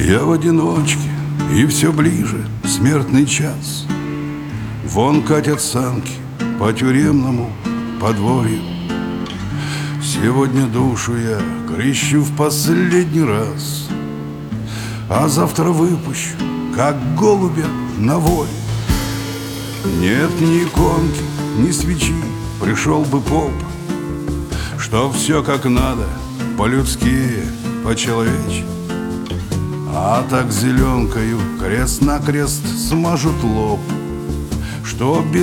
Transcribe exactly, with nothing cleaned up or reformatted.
Я в одиночке, и все ближе смертный час. Вон катят санки по тюремному подворью. Сегодня душу я крещу в последний раз, а завтра выпущу, как голубя, на волю. Нет ни иконки, ни свечи, пришел бы поп, что все как надо, по-людски, по-человечески. А так зеленкою крест-накрест смажут лоб, что без